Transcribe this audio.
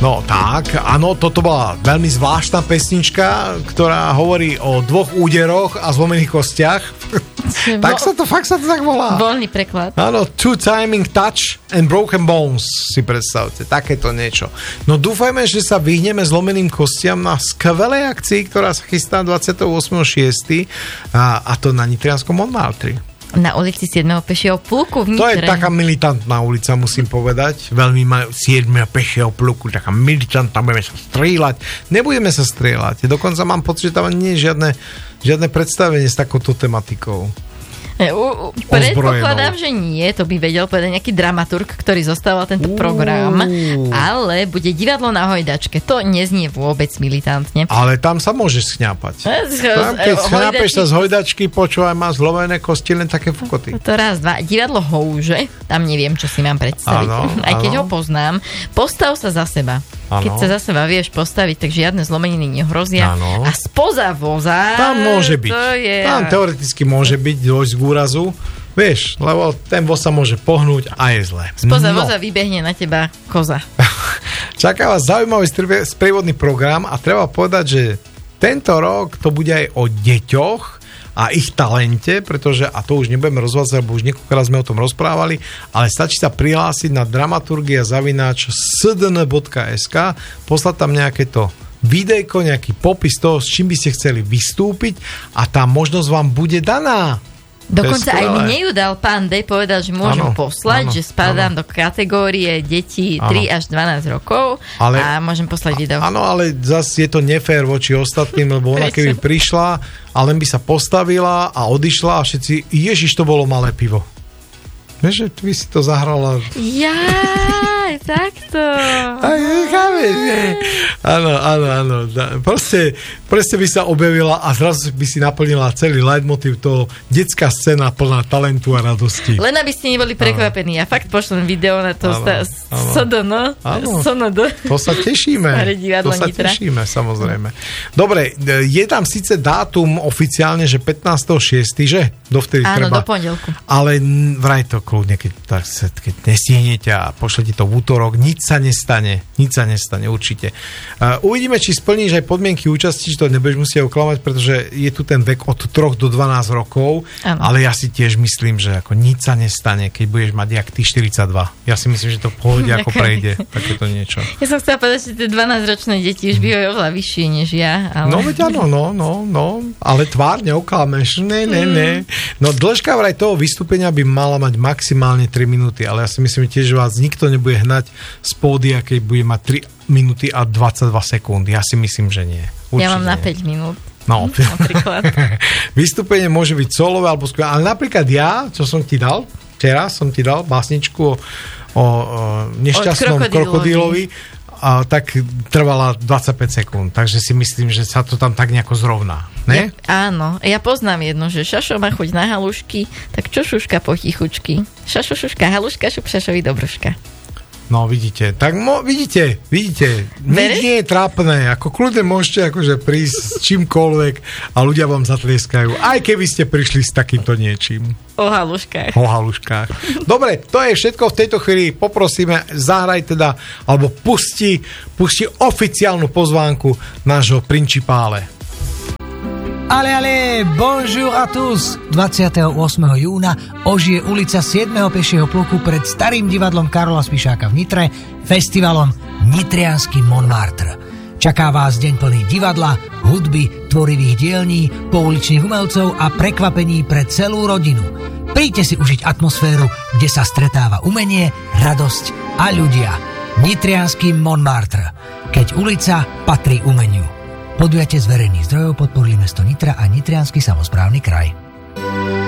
No tak, áno, toto bola veľmi zvláštna pesnička, ktorá hovorí o 2 úderoch a zlomených kostiach. Fakt sa to tak volá. Voľný preklad. Áno, Two Timing Touch and Broken Bones, si predstavte, takéto niečo. No dúfajme, že sa vyhneme zlomeným kostiam na skvelej akcii, ktorá sa chystá 28.6. a to na nitrianskom Montmartre. Na ulici 7. pešieho pluku v Nitre. To je taká militantná ulica, musím povedať. Veľmi majú 7. pešieho pluku, taká militantná, budeme sa strieľať. Nebudeme sa strieľať. Dokonca mám pocit, že tam nie je žiadne predstavenie s takouto tematikou. Predpokladám, že nie, to by vedel povedať nejaký dramaturg, ktorý zostával tento program, ale bude divadlo na hojdačke. To neznie vôbec militantne. Ale tam sa môžeš schňapať. Keď schňapeš sa z hojdačky, počúvaj, má zlomené kosti, len také fukoty. To raz, dva. Divadlo Houže, tam neviem, čo si mám predstaviť. Aj keď ho poznám. Postav sa za seba. Keď sa za seba vieš postaviť, tak žiadne zlomeniny nehrozia. A spoza voza... Tam môže byť. Tam teoreticky môže byť dôjsť k úrazu. Vieš, lebo ten voz sa môže pohnúť a je zle. Spoza voza vybehne na teba koza. Čaká vás zaujímavý sprievodný program a treba povedať, že tento rok to bude aj o deťoch a ich talente, pretože, a to už nebudeme rozvádzať, lebo už niekoľkokrát sme o tom rozprávali, ale stačí sa prihlásiť na dramaturgia@sdn.sk, poslať tam nejaké to videjko, nejaký popis toho, s čím by ste chceli vystúpiť a tá možnosť vám bude daná. Dokonca aj mne ju dal pán Dej, povedal, že môžem poslať, že spadám do kategórie detí 3 až 12 rokov a môžem poslať video. Áno, ale zase je to nefér voči ostatným, lebo ona keby prišla a len by sa postavila a odišla a všetci, ježiš, to bolo malé pivo. Vieš, že ty by si to zahrala. Jaj, takto. Áno. Proste by sa objavila a zrazu by si naplnila celý leitmotiv toho, detská scéna plná talentu a radosti. Len aby ste neboli prekvapení. Ja fakt pošlem video na to SDN. To sa tešíme. Samozrejme. Dobre, je tam síce dátum oficiálne, že 15.6., že? Dovtedy áno, treba. Do pondelku. Ale vraj to kľudne, keď nestihnete a pošlete to v útorok, nič sa nestane určite. Uvidíme, či splníš aj podmienky účasti, či to nebudeš musieť oklamať, pretože je tu ten vek od 3 do 12 rokov, ale ja si tiež myslím, že ako nič sa nestane, keď budeš mať jak ty 42. Ja si myslím, že to v pohode ako prejde, takéto niečo. Ja som chcela povedať, že tie 12-ročné deti už bývajú oveľa vyššie než ja. Ale... No veď áno, no, ale tvár neoklameš. Ne. No dĺžka vraj toho vystúpenia by mala mať maximálne 3 minúty, ale ja si myslím tiež, že vás nikto nebude hnať z pódia, keď bude mať 3 minúty a 22 sekúnd. Ja si myslím, že nie. Určite ja mám na 5 minút. No, napríklad. Vystúpenie môže byť solové alebo skôr, ale napríklad ja, čo som ti dal, včera som ti dal básničku o nešťastnom krokodílovi, tak trvala 25 sekúnd, takže si myslím, že sa to tam tak nejako zrovná. Ne? Áno, ja poznám jedno, že Šašo má chuť na halušky, tak čo šuška potichučky? Šašo šuška haluška, šup Šašovi dobruška. No vidíte, tak vidíte, nič nie je trápne, ako kľudne môžete akože prísť s čímkoľvek a ľudia vám zatlieskajú, aj keby ste prišli s takýmto niečím. O haluškách. Dobre, to je všetko v tejto chvíli, poprosíme, zahraj teda, alebo pusti oficiálnu pozvánku nášho principále. Ale, bonjour à tous! 28. júna ožije ulica 7. pešieho pluku pred starým divadlom Karola Spišáka v Nitre festivalom Nitriansky Montmartre. Čaká vás deň plný divadla, hudby, tvorivých dielní, pouličných umelcov a prekvapení pre celú rodinu. Príďte si užiť atmosféru, kde sa stretáva umenie, radosť a ľudia. Nitriansky Montmartre, keď ulica patrí umeniu. Podujatie z verejných zdrojov podporili mesto Nitra a Nitriansky samosprávny kraj.